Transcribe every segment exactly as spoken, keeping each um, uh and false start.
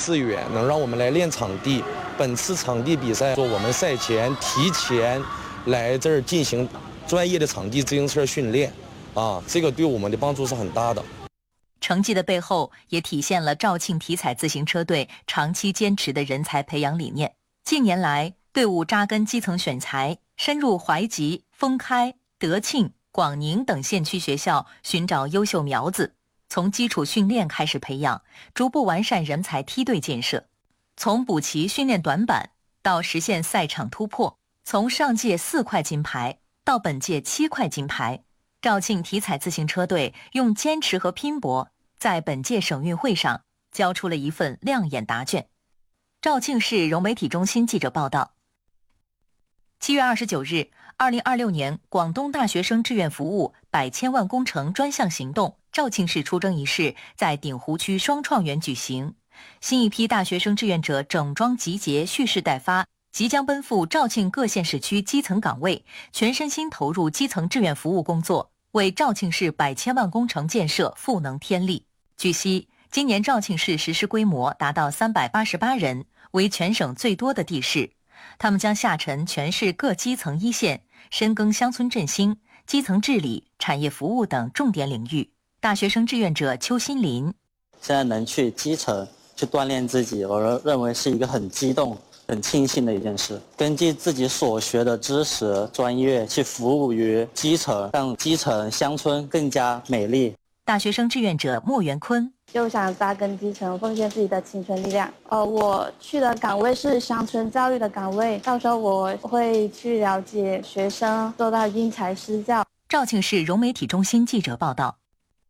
资源，能让我们来练场地。本次场地比赛，说我们赛前提前来这儿进行专业的场地自行车训练，啊，这个对我们的帮助是很大的。 成绩的背后也体现了肇庆体彩自行车队长期坚持的人才培养理念。近年来，队伍扎根基层选材，深入淮吉、封开、德庆、广宁等县区学校寻找优秀苗子，从基础训练开始培养，逐步完善人才梯队建设。从补齐训练短板到实现赛场突破，从上届四块金牌到本届七块金牌，肇庆体彩自行车队用坚持和拼搏，在本届省运会上交出了一份亮眼答卷。肇庆市融媒体中心记者报道，七月二十九日，二零二六年广东大学生志愿服务百千万工程专项行动肇庆市出征仪式在鼎湖区双创园举行。新一批大学生志愿者整装集结，蓄势待发，即将奔赴肇庆各县市区基层岗位，全身心投入基层志愿服务工作，为肇庆市百千万工程建设赋能添力。据悉，今年肇庆市实施规模达到三百八十八人，为全省最多的地市。他们将下沉全市各基层一线，深耕乡村振兴、基层治理、产业服务等重点领域。大学生志愿者邱新林， 现在能去基层去锻炼自己，我认为是一个很激动、很庆幸的一件事。根据自己所学的知识、专业，去服务于基层，让基层乡村更加美丽。 大学生志愿者莫元坤就想扎根基层，奉献自己的青春力量。呃，我去的岗位是乡村教育的岗位，到时候我会去了解学生，做到因材施教。 肇庆市融媒体中心记者报道。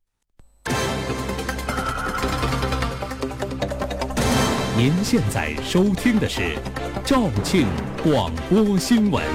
您现在收听的是肇庆广播新闻。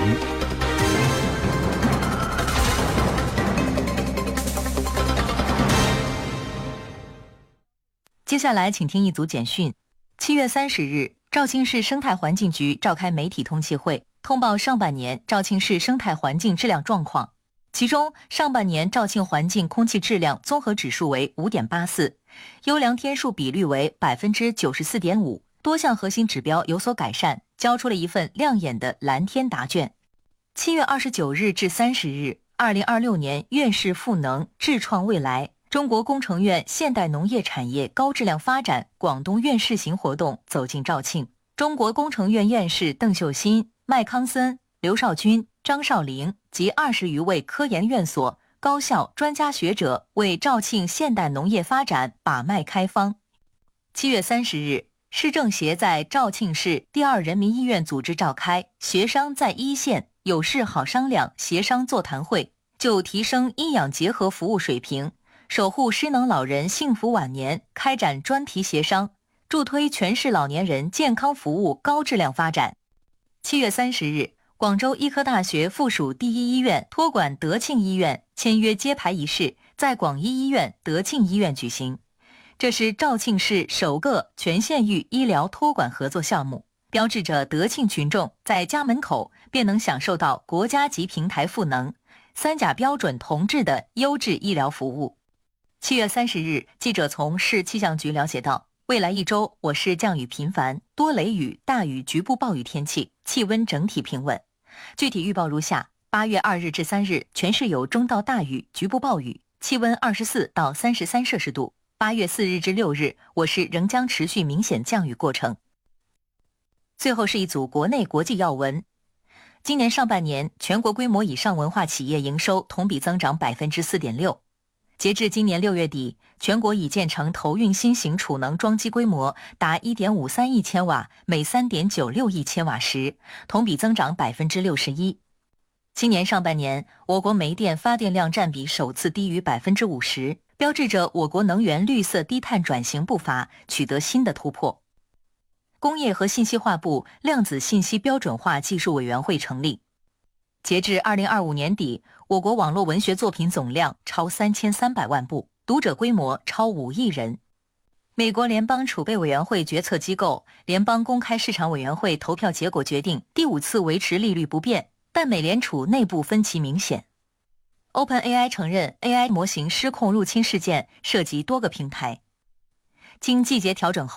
接下来请听一组简讯。七月三十日，肇庆市生态环境局召开媒体通气会，通报上半年肇庆市生态环境质量状况。其中，上半年肇庆环境空气质量综合指数为 五点八四， 优良天数比率为 百分之九十四点五， 多项核心指标有所改善，交出了一份亮眼的蓝天答卷。七月二十九日至三十日，二零二六年院士赋能智创未来中国工程院现代农业产业高质量发展广东院士行活动走进肇庆。中国工程院院士邓秀新、麦康森、刘少军、张少玲及二十余位科研院所、高校专家学者为肇庆现代农业发展把脉开方。七月三十日，市政协在肇庆市第二人民医院组织召开学商在一线有事好商量协商座谈会，就提升医养结合服务水平，守护失能老人幸福晚年开展专题协商，助推全市老年人健康服务高质量发展。七月三十日，广州医科大学附属第一医院托管德庆医院签约揭牌仪式在广医医院德庆医院举行。这是肇庆市首个全县域医疗托管合作项目，标志着德庆群众在家门口便能享受到国家级平台赋能、三甲标准同质的优质医疗服务。七月三十日，记者从市气象局了解到，未来一周我市降雨频繁，多雷雨、大雨、局部暴雨天气，气温整体平稳。具体预报如下：八月二日至三日，全市有中到大雨、局部暴雨，气温二十四到三十三摄氏度。八月四日至六日，我市仍将持续明显降雨过程。最后是一组国内国际要闻。今年上半年，全国规模以上文化企业营收同比增长 百分之四点六。截至今年六月底，全国已建成投运新型储能装机规模达 一点五三亿千瓦，每 三点九六亿千瓦时，同比增长 百分之六十一。今年上半年，我国煤电发电量占比首次低于 百分之五十，标志着我国能源绿色低碳转型步伐取得新的突破。工业和信息化部量子信息标准化技术委员会成立。截至二零二五年底，我国网络文学作品总量超三千三百万部，读者规模超五亿人。美国联邦储备委员会决策机构联邦公开市场委员会投票结果决定第五次维持利率不变，但美联储内部分歧明显。OpenAI 承认 A I 模型失控入侵事件涉及多个平台。经季节调整后，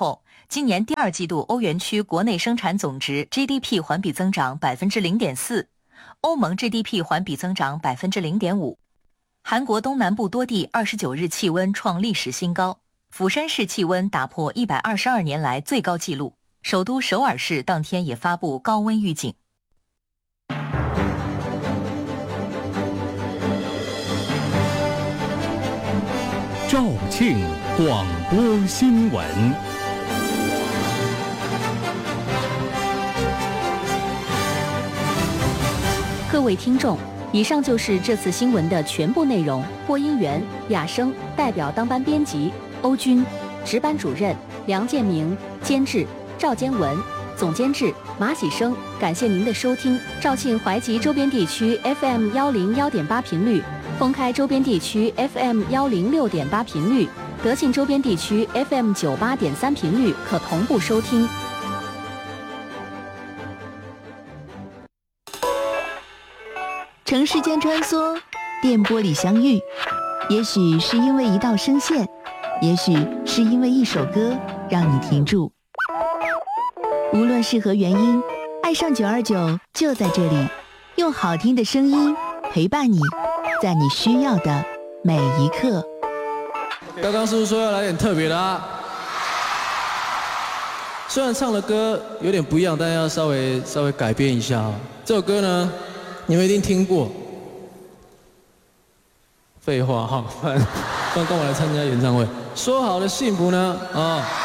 今年第二季度欧元区国内生产总值 G D P 环比增长 百分之零点四， 欧盟 G D P 环比增长 百分之零点五。 韩国东南部多地二十九日气温创历史新高，釜山市气温打破一百二十二年来最高纪录，首都首尔市当天也发布高温预警。 肇庆广播新闻。 各位听众，以上就是这次新闻的全部内容。播音员雅生，代表当班编辑欧军，值班主任梁建明，监制赵坚文，总监制马喜生。感谢您的收听。肇庆怀集周边地区 F M 幺零幺点八频率，封开周边地区 F M 幺零六点八频率，德庆周边地区 F M 九八点三频率可同步收听。 城市间穿梭，电波里相遇，也许是因为一道声线，也许是因为一首歌让你停住。无论是何原因，爱上九二九就在这里，用好听的声音陪伴你，在你需要的每一刻。 刚刚是不是说要来点特别的啊？虽然唱的歌有点不一样，但要稍微稍微改变一下啊。这首歌呢，你们一定听过。废话哈，不然不然跟我来参加演唱会。说好的幸福呢？啊、哦。